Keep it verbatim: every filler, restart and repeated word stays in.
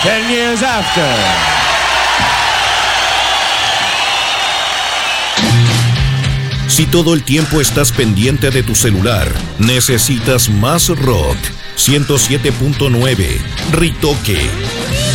Ten years after. Si todo el tiempo estás pendiente de tu celular, necesitas más rock. ciento siete punto nueve, Ritoque.